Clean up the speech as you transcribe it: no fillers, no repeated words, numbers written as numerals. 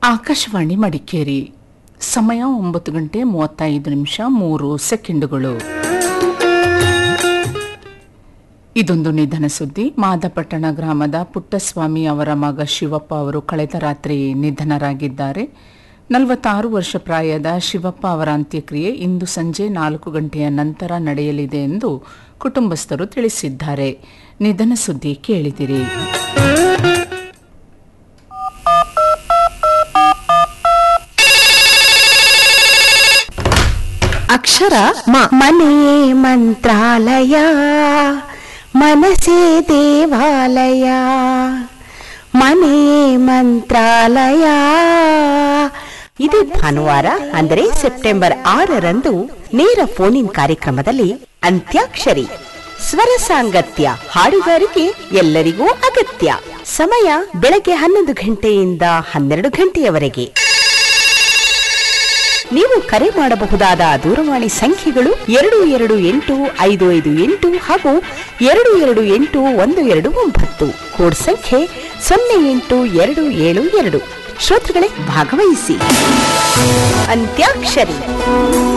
ಆಕಾಶವಾಣಿ ಮಡಿಕೇರಿ. ಸಮಯ 9:35 ಇದೊಂದು ನಿಧನ ಸುದ್ದಿ. ಮಾದಪಟ್ಟಣ ಗ್ರಾಮದ ಪುಟ್ಟಸ್ವಾಮಿ ಅವರ ಮಗ ಶಿವಪ್ಪ ಅವರು ಕಳೆದ ರಾತ್ರಿ ನಿಧನರಾಗಿದ್ದಾರೆ. 46 ವರ್ಷ ಪ್ರಾಯದ ಶಿವಪ್ಪ ಅವರ ಅಂತ್ಯಕ್ರಿಯೆ ಇಂದು ಸಂಜೆ 4 ಗಂಟೆಯ ನಂತರ ನಡೆಯಲಿದೆ ಎಂದು ಕುಟುಂಬಸ್ಥರು ತಿಳಿಸಿದ್ದಾರೆ. ನಿಧನ ಸುದ್ದಿ ಕೇಳಿದಿರಿ. ಅಕ್ಷರ ಮನೆಯೇ ಮಂತ್ರಾಲಯ, ಮನಸೇ ದೇವಾಲಯ, ಮನೆಯೇ ಮಂತ್ರಾಲಯ. ಇದೇ ಭಾನುವಾರ ಅಂದರೆ ಸೆಪ್ಟೆಂಬರ್ 6ರಂದು ನೇರ ಫೋನ್ ಇನ್ ಕಾರ್ಯಕ್ರಮದಲ್ಲಿ ಅಂತ್ಯಾಕ್ಷರಿ ಸ್ವರ ಸಾಂಗತ್ಯ ಹಾಡುಗಾರಿಕೆ ಎಲ್ಲರಿಗೂ ಅಗತ್ಯ. ಸಮಯ ಬೆಳಗ್ಗೆ 11 ಗಂಟೆಯಿಂದ 12 ಗಂಟೆಯವರೆಗೆ. ನೀವು ಕರೆ ಮಾಡಬಹುದಾದ ದೂರವಾಣಿ ಸಂಖ್ಯೆಗಳು 228558 ಹಾಗೂ 228129. ಕೋಡ್ ಸಂಖ್ಯೆ 08272. ಶ್ರೋತೃಗಳೇ, ಭಾಗವಹಿಸಿ. ಅಂತ್ಯಾಕ್ಷರಿ.